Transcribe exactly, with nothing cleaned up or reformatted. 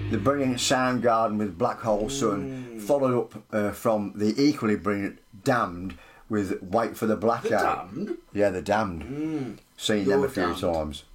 The brilliant Soundgarden with Black Hole Sun, Mm. followed up uh, from the equally brilliant Damned with Wait for the Blackout. The Damned? Yeah, the Damned. Mm. Seen You're them a few damned. times.